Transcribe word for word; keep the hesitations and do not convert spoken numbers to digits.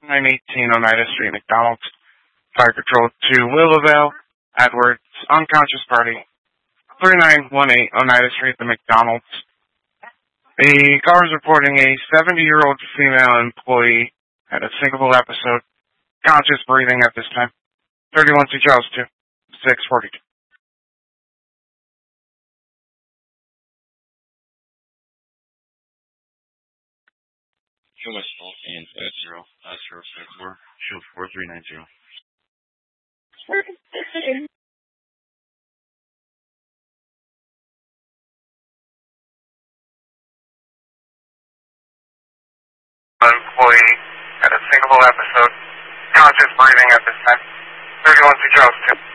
nine eighteen Oneida Street, McDonald's. Fire Control to Willowvale, Edwards, unconscious party. thirty-nine eighteen Oneida Street, the McDonald's. The car is reporting a seventy-year-old female employee had a syncopal episode. Conscious breathing at this time. thirty-one to Charles two, six forty-two. Show Westfall and five zero, uh, zero seven four, show four three nine zero. Employee had a syncopal episode. Conscious breathing at this time. thirty-one to Charles two.